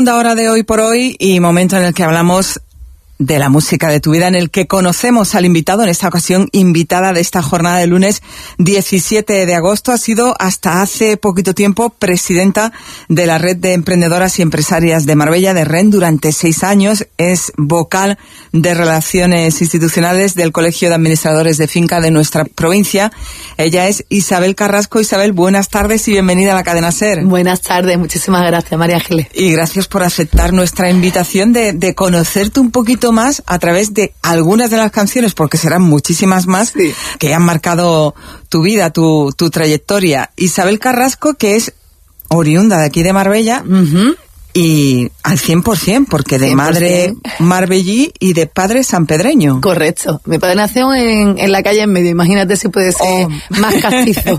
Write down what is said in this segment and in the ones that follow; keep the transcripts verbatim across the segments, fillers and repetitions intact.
segunda hora de Hoy por Hoy y momento en el que hablamos de la música de tu vida, en el que conocemos al invitado, en esta ocasión invitada de esta jornada de lunes diecisiete de agosto. Ha sido hasta hace poquito tiempo presidenta de la Red de Emprendedoras y Empresarias de Marbella, de R E N, durante seis años. Es vocal de Relaciones Institucionales del Colegio de Administradores de Finca de nuestra provincia. Ella es Isabel Carrasco. Isabel, buenas tardes y bienvenida a la cadena SER. Buenas tardes, muchísimas gracias, María Ángeles. Y gracias por aceptar nuestra invitación de, de conocerte un poquito más a través de algunas de las canciones, porque serán muchísimas más, sí, que han marcado tu vida, tu, tu trayectoria. Isabel Carrasco, que es oriunda de aquí de Marbella, uh-huh, y al cien por ciento, porque de cien por ciento madre marbellí y de padre sanpedreño. Correcto. Mi padre nació en, en la calle en medio, imagínate si puede ser oh. más castizo.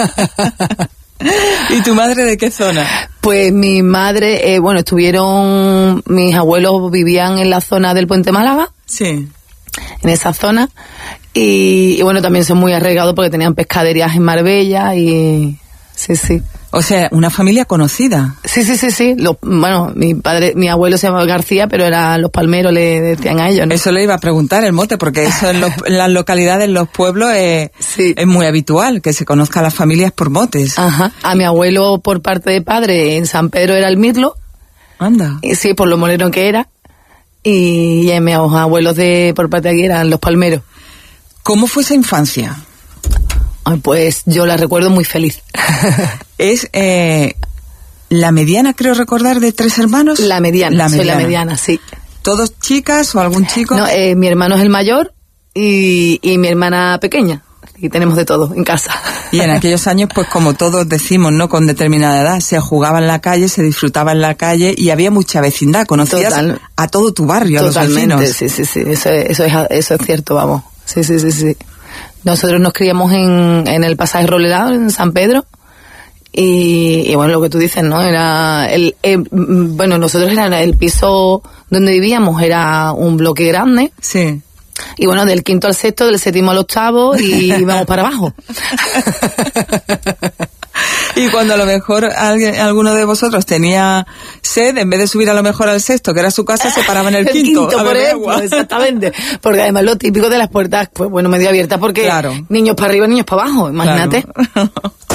¿Y tu madre de qué zona? Pues mi madre, eh, bueno, estuvieron, mis abuelos vivían en la zona del Puente Málaga. Sí. En esa zona. Y, y bueno, también son muy arraigados porque tenían pescaderías en Marbella y... Sí, sí. O sea, una familia conocida. Sí, sí, sí, sí. Los, bueno, mi padre, mi abuelo se llamaba García, pero eran los palmeros, le decían a ellos, ¿no? Eso le iba a preguntar, el mote, porque eso en, los, en las localidades, en los pueblos, eh, sí, es muy habitual, que se conozcan las familias por motes. Ajá. A mi abuelo, por parte de padre, en San Pedro era el Mirlo. Anda. Y sí, por lo moreno que era. Y, y mis abuelos de por parte de aquí eran los palmeros. ¿Cómo fue esa infancia? Pues yo la recuerdo muy feliz. Es eh, la mediana, creo recordar, de tres hermanos. La mediana, la mediana. Soy la mediana, sí. ¿Todos chicas o algún chico? No, eh, mi hermano es el mayor y, y mi hermana pequeña. Y tenemos de todo en casa. Y en aquellos años, pues como todos decimos, ¿no? Con determinada edad, se jugaba en la calle, se disfrutaba en la calle y había mucha vecindad. Conocías Total. a todo tu barrio, Totalmente, a los vecinos. Sí, sí, sí. Eso es, eso es, eso es cierto, vamos. Sí, sí, sí, sí. Nosotros nos criamos en, en el pasaje Rolerado, en San Pedro, y, y bueno, lo que tú dices, ¿no? Era el, eh, bueno, nosotros era el piso donde vivíamos, era un bloque grande. Sí. Y bueno, del quinto al sexto, del séptimo al octavo, y íbamos para abajo. Y cuando a lo mejor alguien, alguno de vosotros tenía sed, en vez de subir a lo mejor al sexto, que era su casa, se paraba en el, el quinto, quinto a por beber ejemplo, agua. Exactamente. Porque además lo típico de las puertas, pues bueno, medio abiertas, porque claro, niños para arriba, niños para abajo, imagínate. Claro.